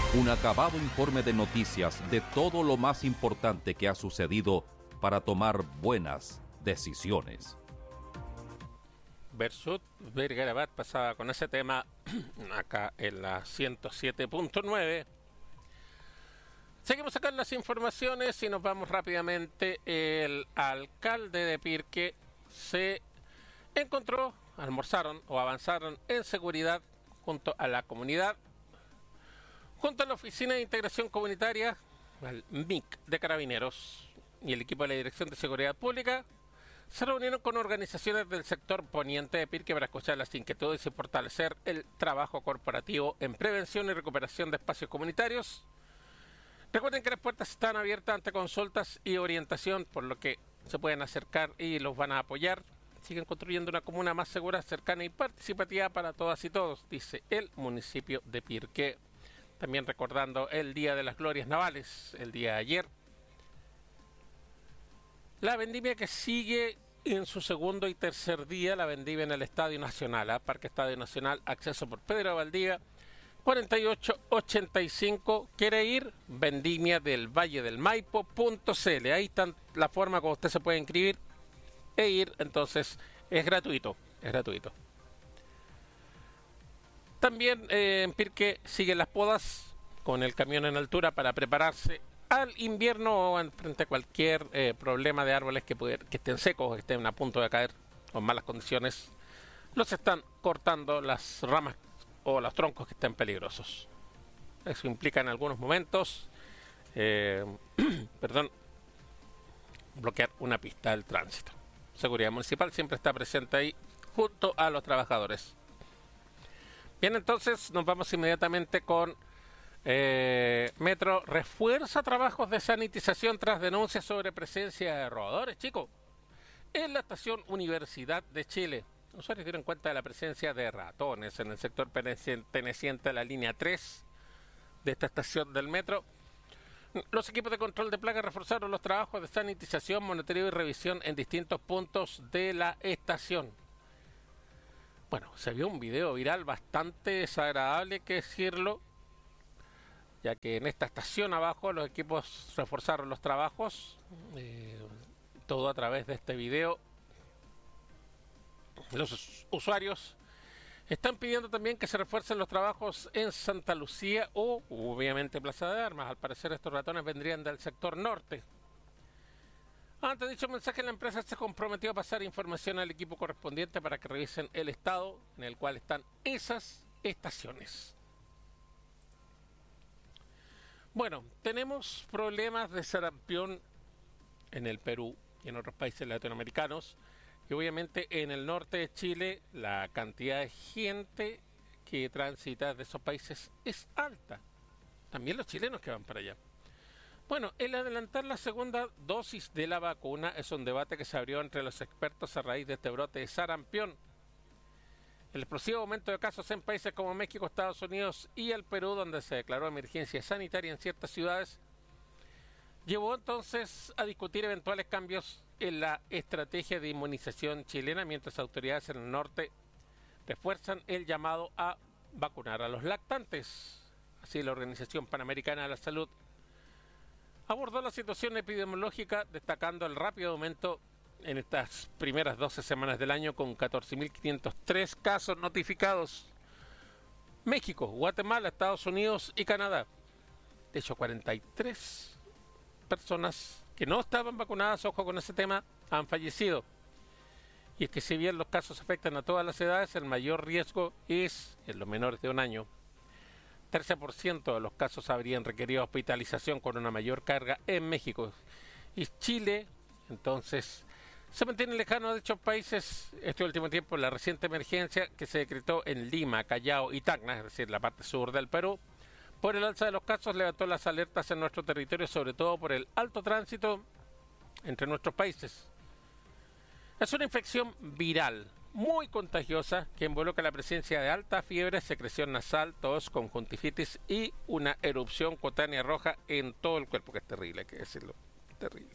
Un acabado informe de noticias de todo lo más importante que ha sucedido para tomar buenas decisiones. Bersut Vergarabat pasaba con ese tema acá en la 107.9. Seguimos acá en las informaciones y nos vamos rápidamente. El alcalde de Pirque se encontró, almorzaron o avanzaron en seguridad junto a la comunidad, junto a la Oficina de Integración Comunitaria, al MIC de Carabineros y el equipo de la Dirección de Seguridad Pública. Se reunieron con organizaciones del sector poniente de Pirque para escuchar las inquietudes y fortalecer el trabajo corporativo en prevención y recuperación de espacios comunitarios. Recuerden que las puertas están abiertas ante consultas y orientación, por lo que se pueden acercar y los van a apoyar. Siguen construyendo una comuna más segura, cercana y participativa para todas y todos, dice el municipio de Pirque. También recordando el Día de las Glorias Navales, el día de ayer. La vendimia que sigue en su segundo y tercer día, la vendimia en el Estadio Nacional, Parque Estadio Nacional, acceso por Pedro Valdivia, 4885. ¿Quiere ir? Vendimia del Valle del Maipo.cl. Ahí está la forma como usted se puede inscribir e ir. Entonces es gratuito, es gratuito. También en Pirque siguen las podas con el camión en altura para prepararse al invierno o frente a cualquier problema de árboles que estén secos, que estén a punto de caer o en malas condiciones. Los están cortando las ramas o los troncos que estén peligrosos. Eso implica en algunos momentos bloquear una pista del tránsito. Seguridad Municipal siempre está presente ahí junto a los trabajadores. Bien, entonces nos vamos inmediatamente con Metro refuerza trabajos de sanitización tras denuncias sobre presencia de robadores, chicos. En la estación Universidad de Chile, los usuarios dieron cuenta de la presencia de ratones en el sector perteneciente a la línea 3 de esta estación del metro. Los equipos de control de plagas reforzaron los trabajos de sanitización, monitoreo y revisión en distintos puntos de la estación. Bueno, se vio un video viral bastante desagradable, que decirlo, ya que en esta estación abajo los equipos reforzaron los trabajos, todo a través de este video. Los usuarios están pidiendo también que se refuercen los trabajos en Santa Lucía o obviamente Plaza de Armas. Al parecer estos ratones vendrían del sector norte. Ante dicho mensaje, la empresa se comprometió a pasar información al equipo correspondiente para que revisen el estado en el cual están esas estaciones. Bueno, tenemos problemas de sarampión en el Perú y en otros países latinoamericanos. Y obviamente en el norte de Chile la cantidad de gente que transita de esos países es alta. También los chilenos que van para allá. Bueno, el adelantar la segunda dosis de la vacuna es un debate que se abrió entre los expertos a raíz de este brote de sarampión. El explosivo aumento de casos en países como México, Estados Unidos y el Perú, donde se declaró emergencia sanitaria en ciertas ciudades, llevó entonces a discutir eventuales cambios en la estrategia de inmunización chilena, mientras autoridades en el norte refuerzan el llamado a vacunar a los lactantes. Así, la Organización Panamericana de la Salud abordó la situación epidemiológica, destacando el rápido aumento en estas primeras 12 semanas del año, con 14.503 casos notificados. México, Guatemala, Estados Unidos y Canadá. De hecho, 43 personas que no estaban vacunadas, ojo con ese tema, han fallecido. Y es que si bien los casos afectan a todas las edades, el mayor riesgo es en los menores de un año. 13% de los casos habrían requerido hospitalización, con una mayor carga en México. Y Chile, entonces, se mantiene lejano de dichos países este último tiempo. La reciente emergencia que se decretó en Lima, Callao y Tacna, es decir, la parte sur del Perú, por el alza de los casos, levantó las alertas en nuestro territorio, sobre todo por el alto tránsito entre nuestros países. Es una infección viral muy contagiosa que involucra la presencia de alta fiebre, secreción nasal, tos, conjuntivitis y una erupción cutánea roja en todo el cuerpo, que es terrible, hay que decirlo, terrible.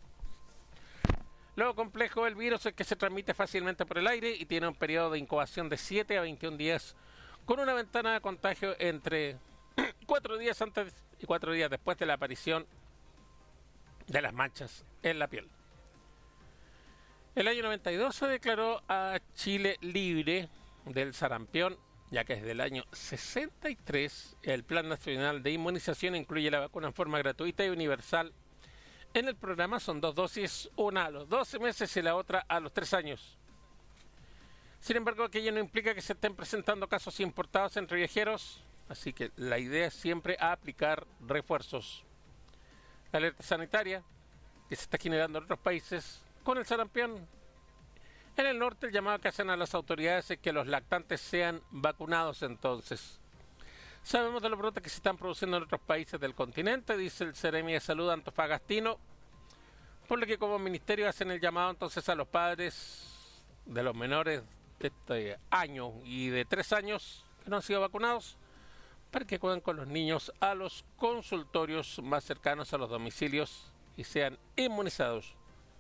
Lo complejo del virus es que se transmite fácilmente por el aire y tiene un periodo de incubación de 7 a 21 días, con una ventana de contagio entre 4 días antes y 4 días después de la aparición de las manchas en la piel. El año 92 se declaró a Chile libre del sarampión, ya que desde el año 63 el Plan Nacional de Inmunización incluye la vacuna en forma gratuita y universal. En el programa son 2 dosis, una a los 12 meses y la otra a los 3 años. Sin embargo, aquello no implica que se estén presentando casos importados entre viajeros, así que la idea es siempre aplicar refuerzos. La alerta sanitaria que se está generando en otros países con el sarampión. En el norte, el llamado que hacen a las autoridades es que los lactantes sean vacunados entonces. Sabemos de los brotes que se están produciendo en otros países del continente, dice el Seremi de Salud antofagastino, por lo que como ministerio hacen el llamado entonces a los padres de los menores de este año y de 3 años que no han sido vacunados, para que acudan con los niños a los consultorios más cercanos a los domicilios y sean inmunizados.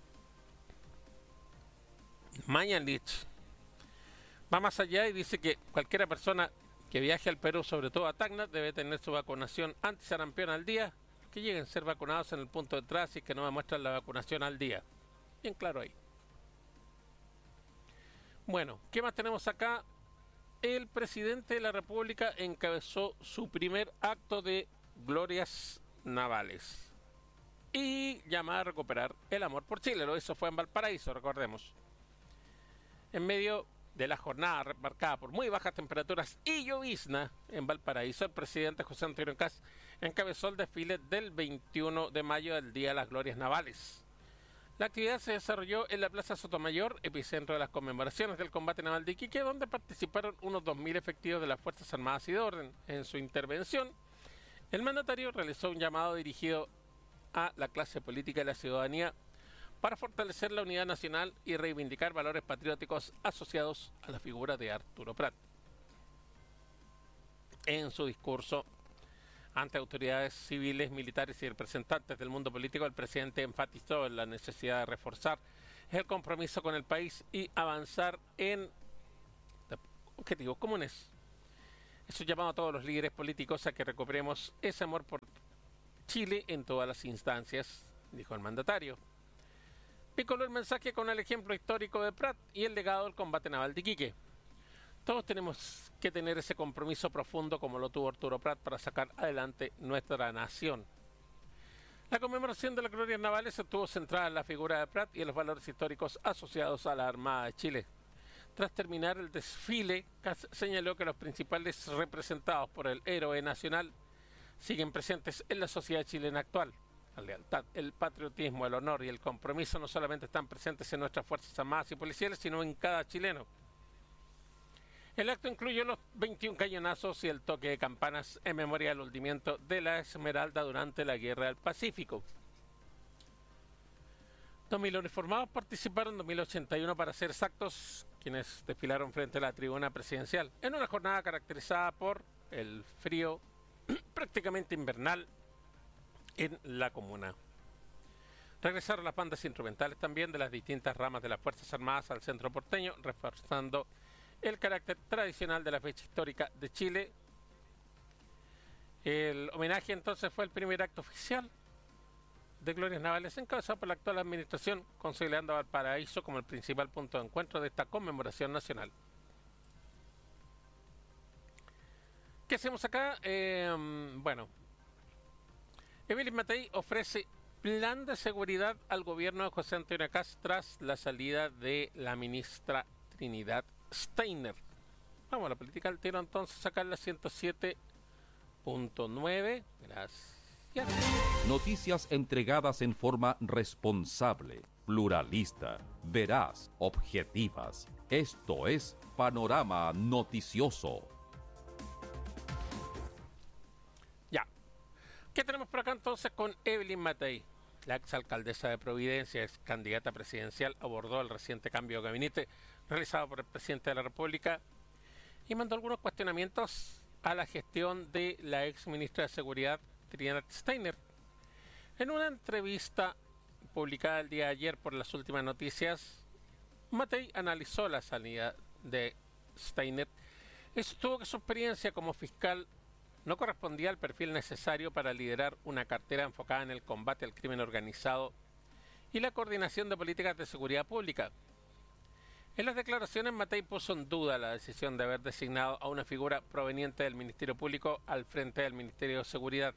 Mañalich va más allá y dice que cualquier persona que viaje al Perú, sobre todo a Tacna, debe tener su vacunación antisarampión al día, que lleguen a ser vacunados en el punto de entrada y que no demuestran la vacunación al día. Bien claro ahí. Bueno, ¿qué más tenemos acá? El presidente de la República encabezó su primer acto de glorias navales y llama a recuperar el amor por Chile. Lo hizo fue en Valparaíso, recordemos. En medio de la jornada marcada por muy bajas temperaturas y llovizna en Valparaíso, el presidente José Antonio Kast encabezó el desfile del 21 de mayo del Día de las Glorias Navales. La actividad se desarrolló en la Plaza Sotomayor, epicentro de las conmemoraciones del combate naval de Iquique, donde participaron unos 2.000 efectivos de las Fuerzas Armadas y de Orden. En su intervención, el mandatario realizó un llamado dirigido a la clase política y la ciudadanía para fortalecer la unidad nacional y reivindicar valores patrióticos asociados a la figura de Arturo Prat. En su discurso ante autoridades civiles, militares y representantes del mundo político, el presidente enfatizó en la necesidad de reforzar el compromiso con el país y avanzar en objetivos comunes. Es un llamado a todos los líderes políticos a que recuperemos ese amor por Chile en todas las instancias, dijo el mandatario. Vinculó el mensaje con el ejemplo histórico de Prat y el legado del combate naval de Iquique. Todos tenemos que tener ese compromiso profundo como lo tuvo Arturo Prat para sacar adelante nuestra nación. La conmemoración de las glorias navales estuvo centrada en la figura de Prat y en los valores históricos asociados a la Armada de Chile. Tras terminar el desfile, Kast señaló que los principales representados por el héroe nacional siguen presentes en la sociedad chilena actual. La lealtad, el patriotismo, el honor y el compromiso no solamente están presentes en nuestras fuerzas armadas y policiales, sino en cada chileno. El acto incluyó los 21 cañonazos y el toque de campanas en memoria del hundimiento de la Esmeralda durante la Guerra del Pacífico. 2.000 uniformados participaron, 2.081 para ser exactos, quienes desfilaron frente a la tribuna presidencial, en una jornada caracterizada por el frío prácticamente invernal en la comuna. Regresaron las bandas instrumentales también de las distintas ramas de las Fuerzas Armadas al centro porteño, reforzando el carácter tradicional de la fecha histórica de Chile. El homenaje entonces fue el primer acto oficial de glorias navales encabezado por la actual administración, considerando a Valparaíso como el principal punto de encuentro de esta conmemoración nacional. ¿Qué hacemos acá? Bueno, Evelyn Matei ofrece plan de seguridad al gobierno de José Antonio Kast tras la salida de la ministra Trinidad Steiner. Vamos a la política al tiro entonces, sacar la 107.9. Gracias. Noticias entregadas en forma responsable, pluralista, veraz, objetivas. Esto es Panorama Noticioso. Ya. ¿Qué tenemos por acá entonces con Evelyn Matei? La exalcaldesa de Providencia, ex candidata presidencial, abordó el reciente cambio de gabinete realizado por el presidente de la República y mandó algunos cuestionamientos a la gestión de la ex ministra de Seguridad, Trinidad Steiner. En una entrevista publicada el día de ayer por Las Últimas Noticias, Matei analizó la salida de Steiner y sostuvo que su experiencia como fiscal no correspondía al perfil necesario para liderar una cartera enfocada en el combate al crimen organizado y la coordinación de políticas de seguridad pública. En las declaraciones, Matei puso en duda la decisión de haber designado a una figura proveniente del Ministerio Público al frente del Ministerio de Seguridad.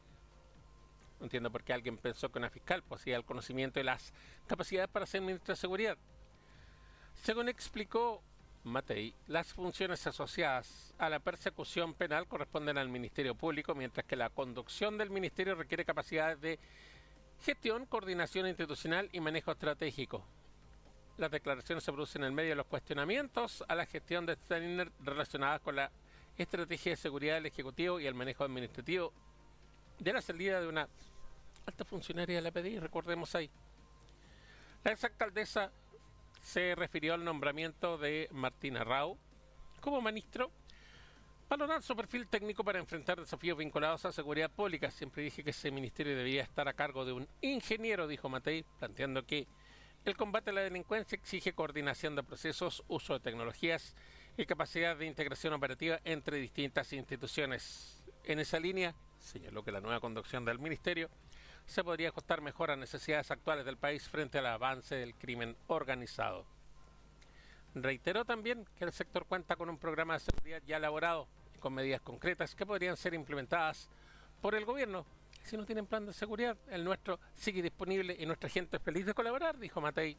No entiendo por qué alguien pensó que una fiscal poseía el conocimiento y las capacidades para ser ministra de Seguridad. Según explicó Matei, las funciones asociadas a la persecución penal corresponden al Ministerio Público, mientras que la conducción del Ministerio requiere capacidades de gestión, coordinación institucional y manejo estratégico. Las declaraciones se producen en medio de los cuestionamientos a la gestión de Steiner relacionadas con la estrategia de seguridad del Ejecutivo y el manejo administrativo de la salida de una alta funcionaria de la PDI, recordemos ahí. La exalcaldesa se refirió al nombramiento de Martina Rau como ministro, valorar su perfil técnico para enfrentar desafíos vinculados a seguridad pública. Siempre dije que ese ministerio debía estar a cargo de un ingeniero, dijo Matei, planteando que el combate a la delincuencia exige coordinación de procesos, uso de tecnologías y capacidad de integración operativa entre distintas instituciones. En esa línea, señaló que la nueva conducción del ministerio se podría ajustar mejor a necesidades actuales del país frente al avance del crimen organizado. Reiteró también que el sector cuenta con un programa de seguridad ya elaborado y con medidas concretas que podrían ser implementadas por el gobierno. Si no tienen plan de seguridad, el nuestro sigue disponible y nuestra gente es feliz de colaborar, dijo Matei.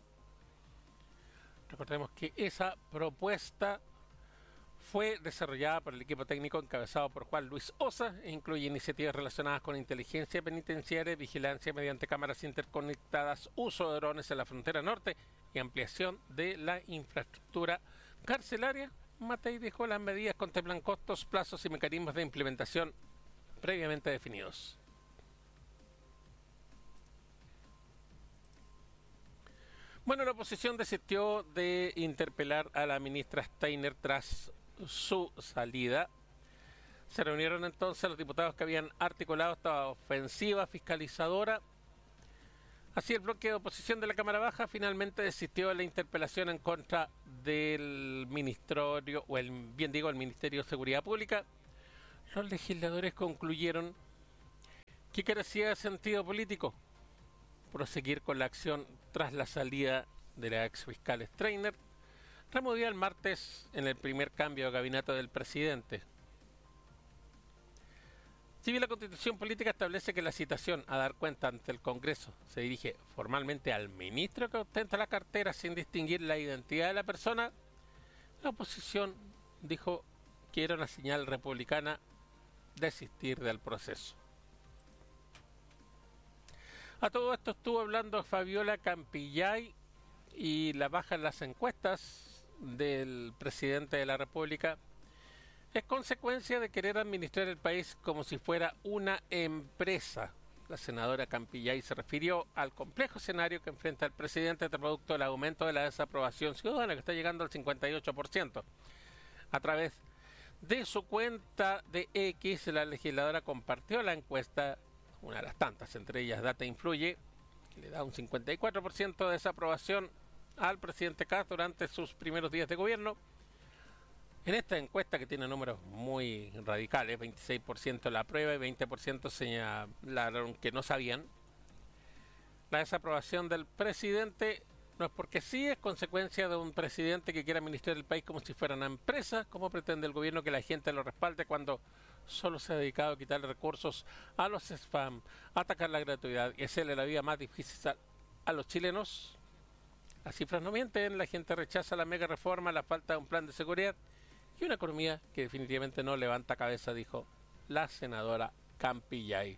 Recordemos que esa propuesta fue desarrollada por el equipo técnico encabezado por Juan Luis Osa e incluye iniciativas relacionadas con inteligencia penitenciaria, vigilancia mediante cámaras interconectadas, uso de drones en la frontera norte y ampliación de la infraestructura carcelaria. Matei dijo las medidas contemplan costos, plazos y mecanismos de implementación previamente definidos. Bueno, la oposición desistió de interpelar a la ministra Steiner tras su salida. Se reunieron entonces los diputados que habían articulado esta ofensiva fiscalizadora. Así, el bloque de oposición de la Cámara Baja finalmente desistió de la interpelación en contra del Ministerio, el Ministerio de Seguridad Pública. Los legisladores concluyeron que carecía de sentido político proseguir con la acción tras la salida de la ex fiscal Steiner, removida el martes en el primer cambio de gabinete del presidente. Si bien la Constitución Política establece que la citación a dar cuenta ante el Congreso se dirige formalmente al ministro que ostenta la cartera sin distinguir la identidad de la persona, la oposición dijo que era una señal republicana desistir del proceso. A todo esto estuvo hablando Fabiola Campillay y la baja en las encuestas del presidente de la República es consecuencia de querer administrar el país como si fuera una empresa. La senadora Campillay se refirió al complejo escenario que enfrenta el presidente producto del aumento de la desaprobación ciudadana que está llegando al 58%. A través de su cuenta de X, la legisladora compartió la encuesta, una de las tantas, entre ellas Data Influye, que le da un 54% de desaprobación al presidente Kast durante sus primeros días de gobierno. En esta encuesta, que tiene números muy radicales, 26% la aprueba y 20% señalaron que no sabían, la desaprobación del presidente no es porque sí, es consecuencia de un presidente que quiere administrar el país como si fuera una empresa. ¿Cómo pretende el gobierno que la gente lo respalde cuando solo se ha dedicado a quitarle recursos a los spam, a atacar la gratuidad y hacerle la vida más difícil a los chilenos? Las cifras no mienten, la gente rechaza la mega reforma, la falta de un plan de seguridad y una economía que definitivamente no levanta cabeza, dijo la senadora Campillay.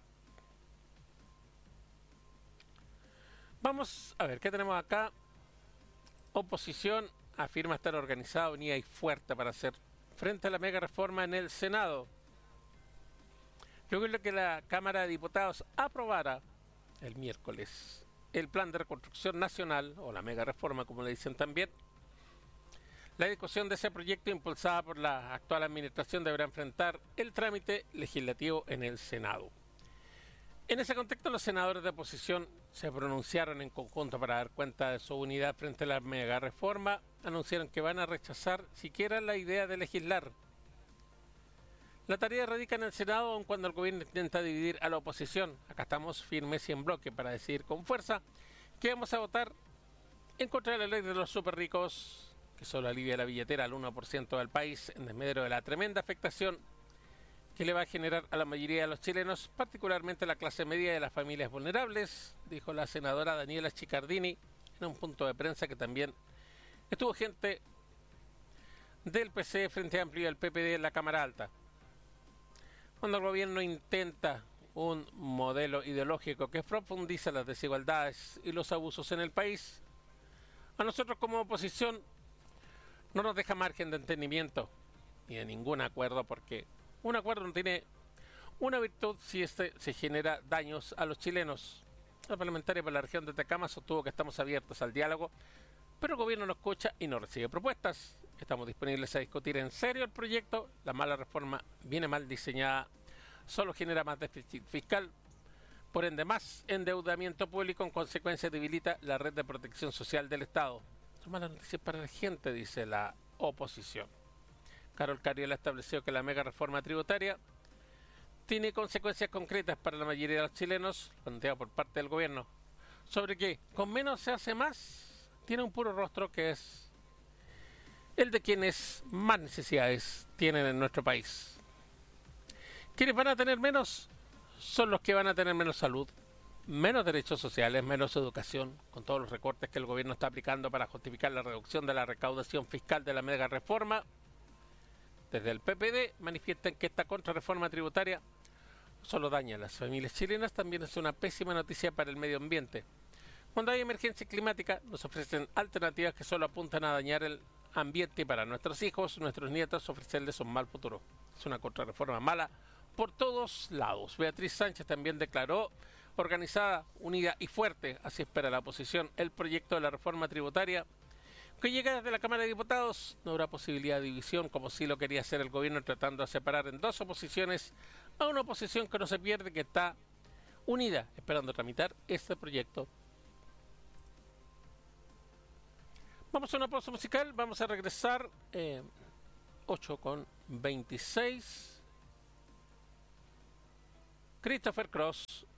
Vamos a ver, ¿qué tenemos acá? Oposición afirma estar organizada, unida y fuerte para hacer frente a la mega reforma en el Senado. Luego de que la Cámara de Diputados aprobara el miércoles el plan de reconstrucción nacional, o la mega reforma como le dicen también, la discusión de ese proyecto impulsada por la actual administración deberá enfrentar el trámite legislativo en el Senado. En ese contexto, los senadores de oposición se pronunciaron en conjunto para dar cuenta de su unidad frente a la mega reforma. Anunciaron que van a rechazar siquiera la idea de legislar. La tarea radica en el Senado, aun cuando el gobierno intenta dividir a la oposición. Acá estamos firmes y en bloque para decidir con fuerza que vamos a votar en contra de la ley de los súper ricos, que solo alivia la billetera al 1% del país en desmedro de la tremenda afectación que le va a generar a la mayoría de los chilenos, particularmente a la clase media y a las familias vulnerables, dijo la senadora Daniela Chiccardini en un punto de prensa que también estuvo gente del PC, Frente Amplio y del PPD en la Cámara Alta. Cuando el gobierno intenta un modelo ideológico que profundiza las desigualdades y los abusos en el país, a nosotros como oposición no nos deja margen de entendimiento ni de ningún acuerdo, porque un acuerdo no tiene una virtud si este se genera daños a los chilenos. La parlamentaria por la región de Atacama sostuvo que estamos abiertos al diálogo, pero el gobierno no escucha y no recibe propuestas. Estamos disponibles a discutir en serio el proyecto. La mala reforma viene mal diseñada, solo genera más déficit fiscal, por ende más endeudamiento público, en consecuencia debilita la red de protección social del Estado. Son malas noticias para la gente, dice la oposición. Carol Cariola estableció que la mega reforma tributaria tiene consecuencias concretas para la mayoría de los chilenos, planteado por parte del gobierno, sobre que con menos se hace más, tiene un puro rostro que es el de quienes más necesidades tienen en nuestro país. Quienes van a tener menos son los que van a tener menos salud, menos derechos sociales, menos educación, con todos los recortes que el gobierno está aplicando para justificar la reducción de la recaudación fiscal de la mega reforma. Desde el PPD manifiestan que esta contrarreforma tributaria solo daña a las familias chilenas, también es una pésima noticia para el medio ambiente. Cuando hay emergencia climática, nos ofrecen alternativas que solo apuntan a dañar el ambiente, y para nuestros hijos, nuestros nietos, ofrecerles un mal futuro. Es una contrarreforma mala por todos lados. Beatriz Sánchez también declaró: organizada, unida y fuerte, así espera la oposición, el proyecto de la reforma tributaria que llega desde la Cámara de Diputados. No habrá posibilidad de división, como sí lo quería hacer el gobierno, tratando de separar en dos oposiciones a una oposición que no se pierde, que está unida, esperando tramitar este proyecto. Vamos a una pausa musical, vamos a regresar 8:26. Christopher Cross